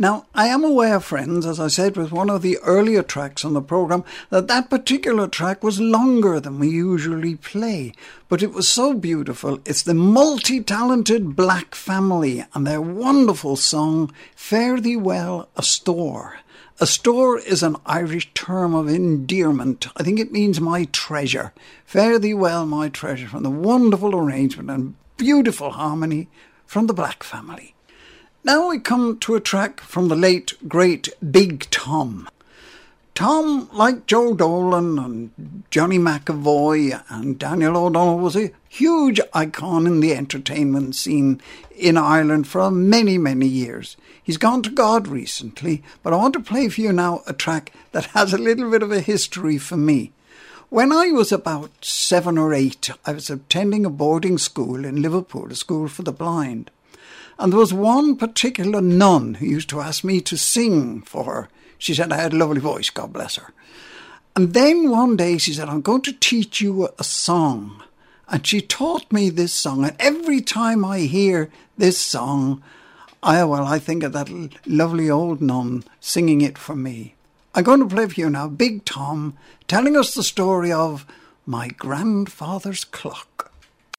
Now, I am aware, friends, as I said with one of the earlier tracks on the programme, that particular track was longer than we usually play. But it was so beautiful. It's the multi-talented Black Family and their wonderful song, Fare Thee Well, Asthore. Asthore is an Irish term of endearment. I think it means my treasure. Fare thee well, my treasure, from the wonderful arrangement and beautiful harmony from the Black Family. Now we come to a track from the late, great Big Tom. Tom, like Joe Dolan and Johnny McAvoy and Daniel O'Donnell, was a huge icon in the entertainment scene in Ireland for many, many years. He's gone to God recently, but I want to play for you now a track that has a little bit of a history for me. When I was about 7 or 8, I was attending a boarding school in Liverpool, a school for the blind. And there was one particular nun who used to ask me to sing for her. She said I had a lovely voice, God bless her. And then one day she said, I'm going to teach you a song. And she taught me this song. And every time I hear this song, I think of that lovely old nun singing it for me. I'm going to play for you now Big Tom telling us the story of My Grandfather's Clock.